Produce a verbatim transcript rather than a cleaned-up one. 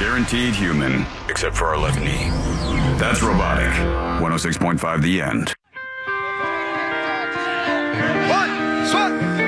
Guaranteed human, except for our left knee. That's Robotic. one oh six point five The End.